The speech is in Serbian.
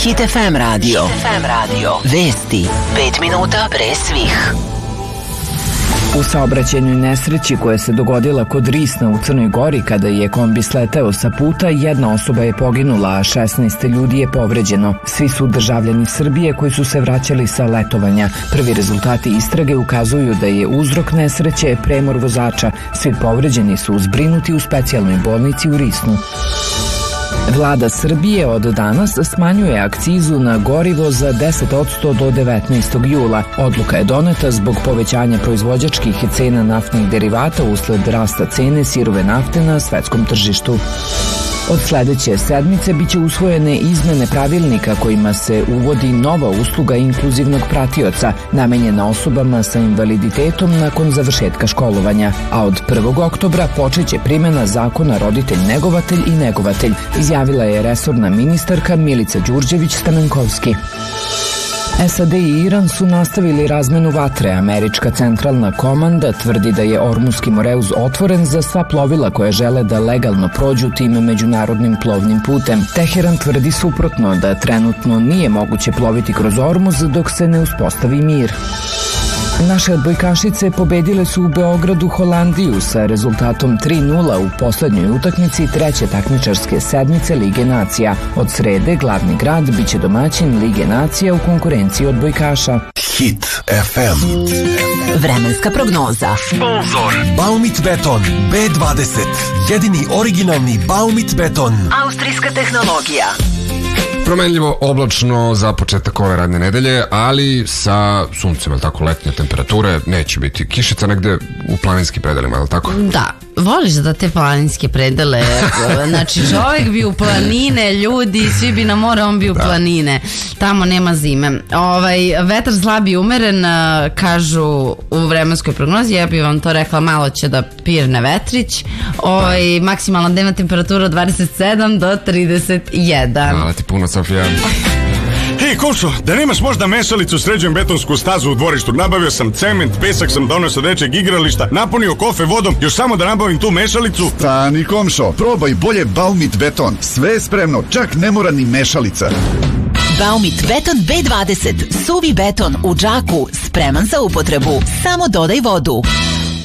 Hit FM radio. Vesti 5 minuta pre svih. U saobraćajnoj nesreći koja se dogodila kod Risna u Crnoj Gori kada je kombi sleteo sa puta, jedna osoba je poginula, a 16 ljudi je povređeno. Svi su državljani Srbije koji su se vraćali sa letovanja. Prvi rezultati istrage ukazuju da je uzrok nesreće premor vozača. Svi povređeni su zbrinuti u specijalnoj bolnici u Risnu. Vlada Srbije od danas smanjuje akcizu na gorivo za 10% do 19. jula. Odluka je doneta zbog povećanja proizvođačkih cena naftnih derivata usled rasta cene sirove nafte na svetskom tržištu. Od sledeće sedmice biće usvojene izmene pravilnika kojima se uvodi nova usluga inkluzivnog pratioca namenjena osobama sa invaliditetom nakon završetka školovanja, a od 1. oktobra počeće primjena zakona roditelj-negovatelj i negovatelj, izjavila je resorna ministarka Milica Đurđević-Stamenkovski. SAD i Iran su nastavili razmenu vatre. Američka centralna komanda tvrdi da je Ormuski Moreuz otvoren za sva plovila koje žele da legalno prođu tim međunarodnim plovnim putem. Teheran tvrdi suprotno, da trenutno nije moguće ploviti kroz Ormuz dok se ne uspostavi mir. Naše odbojkašice pobedile su u Beogradu Holandiju sa rezultatom 3:0 u poslednjoj utakmici treće takmičarske sedmice Lige nacija. Od srede glavni grad biće domaćin Lige nacija u konkurenciji odbojkaša. Hit FM. Vremenska prognoza. Sponzor Baumit Beton B20. Jedini originalni Baumit beton. Austrijska tehnologija. Promenljivo oblačno za početak ove radne nedelje, ali sa suncem, je li tako, letnje temperature, neće biti kišica negde u planinskim predelima, je li tako? Da, voliš da te planinske predele, znači čovjek bi u planine, ljudi, svi bi na more, on bi u planine, tamo nema zime. Vetar slab i umeren, kažu u vremenskoj prognozi, ja bih vam to rekla, malo će da pirne vetrić, maksimalna dnevna temperatura od 27 do 31. Hvala ti puno, Sofija. Hej, Koso, da nemaš možda mešalicu, sređujem betonsku stazu u dvorištu. Nabavio sam cement, pesak sam donio sa dečeg igrališta, napunio kofe vodom, još samo da nabavim tu mešalicu. Stani, komšo, probaj bolje Baumit beton. Sve je spremno, čak ne mora ni mešalica. Baumit beton B20. Suvi beton u džaku, spreman za upotrebu. Samo dodaj vodu.